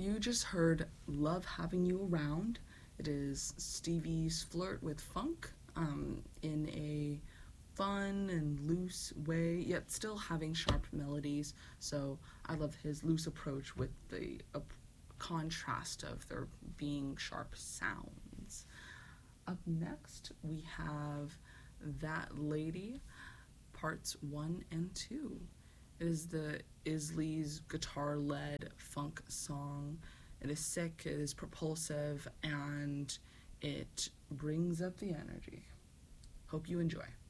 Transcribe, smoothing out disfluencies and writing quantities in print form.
You just heard Love Having You Around. It is Stevie's flirt with funk in a fun and loose way, yet still having sharp melodies. So I love his loose approach with the contrast of there being sharp sounds. Up next, we have That Lady, parts 1 and 2. It is the Isley's guitar-led funk song. It is sick, it is propulsive, and it brings up the energy. Hope you enjoy.